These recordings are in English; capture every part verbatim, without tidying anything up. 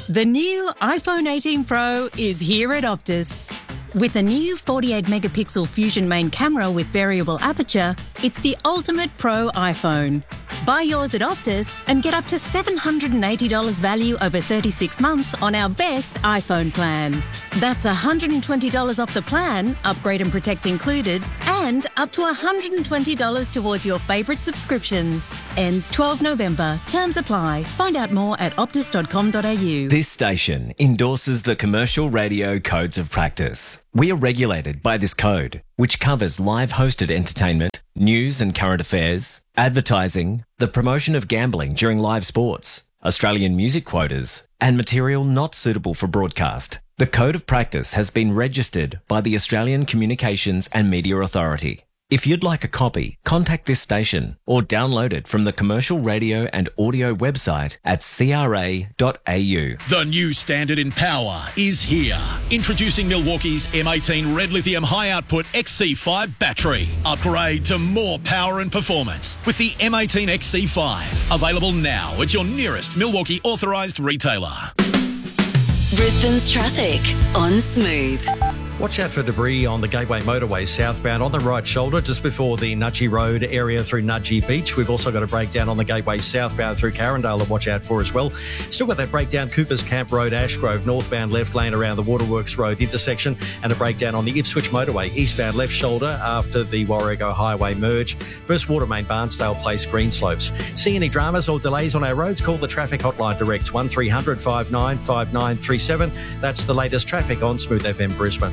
The new iPhone eighteen Pro is here at Optus. With a new forty-eight megapixel Fusion main camera with variable aperture, it's the ultimate pro iPhone. Buy yours at Optus and get up to seven hundred eighty dollars value over thirty-six months on our best iPhone plan. That's one hundred twenty dollars off the plan, upgrade and protect included, and up to one hundred twenty dollars towards your favourite subscriptions. Ends twelfth November. Terms apply. Find out more at optus dot com dot a u. This station endorses the Commercial Radio Codes of Practice. We are regulated by this code, which covers live hosted entertainment, news and current affairs, advertising, the promotion of gambling during live sports, Australian music quotas, and material not suitable for broadcast. The Code of Practice has been registered by the Australian Communications and Media Authority. If you'd like a copy, contact this station or download it from the Commercial Radio and Audio website at c r a dot a u. The new standard in power is here. Introducing Milwaukee's M eighteen Red Lithium High Output X C five battery. Upgrade to more power and performance with the M eighteen X C five. Available now at your nearest Milwaukee authorised retailer. Brisbane's traffic on Smooth. Watch out for debris on the Gateway Motorway southbound on the right shoulder just before the Nudgee Road area through Nudgee Beach. We've also got a breakdown on the Gateway southbound through Carindale to watch out for as well. Still got that breakdown Coopers Camp Road, Ashgrove, northbound left lane around the Waterworks Road intersection, and a breakdown on the Ipswich Motorway eastbound left shoulder after the Warrego Highway merge. Burst Water Main, Barnsdale Place, Greenslopes. See any dramas or delays on our roads? Call the traffic hotline direct one three hundred five nine five nine three seven. That's the latest traffic on Smooth F M Brisbane.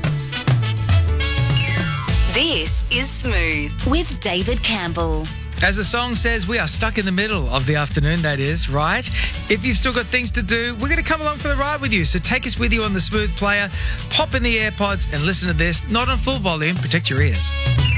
This is Smooth with David Campbell. As the song says, we are stuck in the middle of the afternoon, that is, right? If you've still got things to do, we're going to come along for the ride with you. So take us with you on the Smooth player, pop in the AirPods and listen to this, not on full volume, protect your ears.